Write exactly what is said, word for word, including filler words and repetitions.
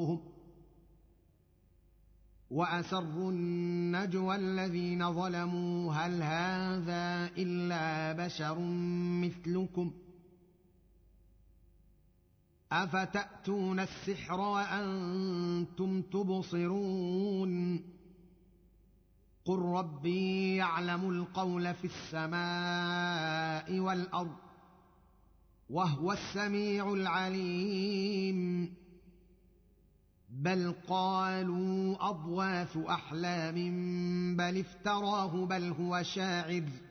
وأسروا النجوى الذين ظلموا هل هذا إلا بشر مثلكم أفتأتون السحر وأنتم تبصرون قل ربي يعلم القول في السماء والأرض وهو السميع العليم بل قالوا أضواث أحلام بل افتراه بل هو شاعر